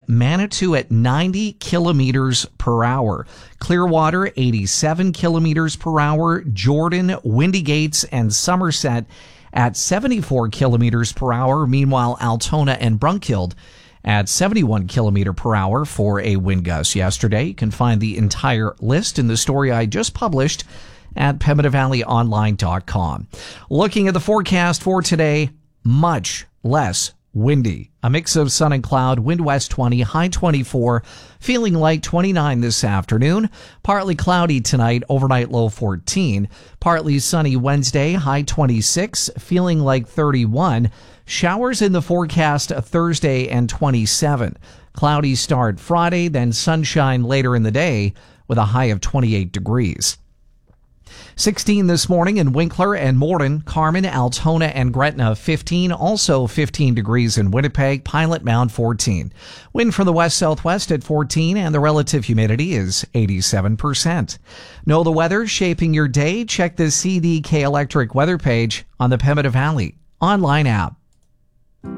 Manitou at 90 kilometers per hour. Clearwater, 87 kilometers per hour. Jordan, Windy Gates, and Somerset at 74 kilometers per hour. Meanwhile, Altona and Brunkild at 71 kilometer per hour for a wind gust yesterday. You can find the entire list in the story I just published at PeminotValleyOnline.com. Looking at the forecast for today, much less windy. A mix of sun and cloud, wind west 20, high 24, feeling like 29 this afternoon. Partly cloudy tonight, overnight low 14. Partly sunny Wednesday, high 26, feeling like 31. Showers in the forecast Thursday and 27. Cloudy start Friday, then sunshine later in the day with a high of 28 degrees. 16 this morning in Winkler and Morden, Carmen, Altona, and Gretna 15, also 15 degrees in Winnipeg, Pilot Mound 14. Wind from the west-southwest at 14, and the relative humidity is 87%. Know the weather shaping your day? Check the CDK Electric weather page on the Pembina Valley online app.